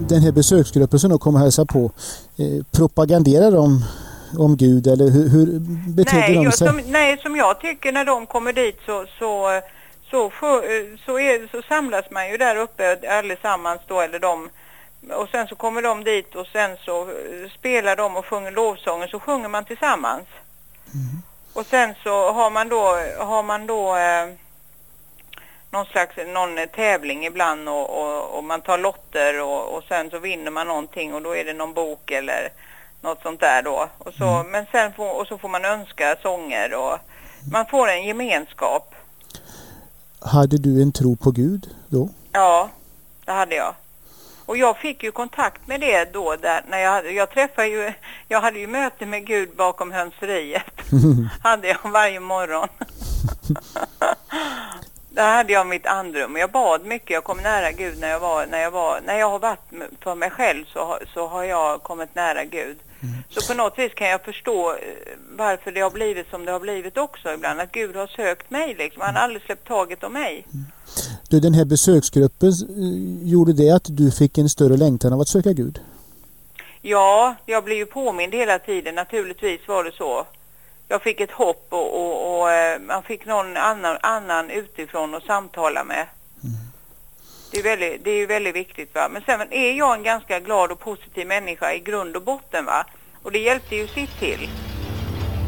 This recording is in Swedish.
den här besöksgruppen som de kommer hälsa på, propaganderar de om Gud eller hur betyder de sig? Som jag tycker när de kommer dit så samlas man ju där uppe allesammans då, eller de, och sen så kommer de dit och sen så spelar de och sjunger lovsånger, så sjunger man tillsammans. Och sen så har man då någon tävling ibland och man tar lotter och sen så vinner man någonting och då är det någon bok eller något sånt där då. Och så, men sen får man önska sånger och man får en gemenskap. Hade du en tro på Gud då? Ja, det hade jag. Och jag fick ju kontakt med det då där när jag hade ju möte med Gud bakom hönseriet. Hade jag varje morgon. Där hade jag mitt andrum. Jag bad mycket, jag kom nära Gud när jag har varit för mig själv så har jag kommit nära Gud. Så på något vis kan jag förstå varför det har blivit som det har blivit också ibland. Att Gud har sökt mig liksom. Han har aldrig släppt taget om mig. Du, den här besöksgruppen, gjorde det att du fick en större längtan av att söka Gud? Ja, jag blev ju påmind hela tiden. Naturligtvis var det så. Jag fick ett hopp och man fick någon annan utifrån att samtala med. Det är ju väldigt viktigt, va. Men sen är jag en ganska glad och positiv människa i grund och botten, va. Och det hjälpte ju sitt till.